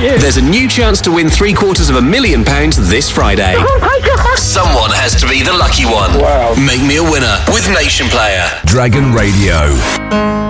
you. There's a new chance to win £750,000 this Friday. Someone has to be the lucky one. Wow. Make me a winner with Nation Player. Dragon Radio.